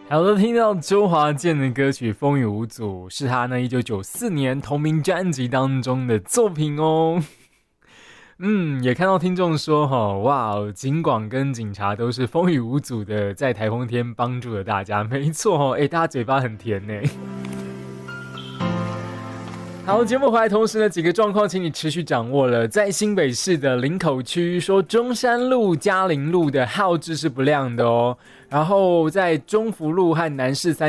好的，听到周华健的歌曲《风雨无阻》，是他那1994年同名专辑当中的作品哦。也看到听众说哇，警广跟警察都是风雨无阻的，在台风天帮助了大家，没错大家嘴巴很甜呢。好，节目回来同时呢，几个状况请你持续掌握了。在新北市的林口区，说中山路、嘉陵路的号志是不亮的哦。然后在中福路和南市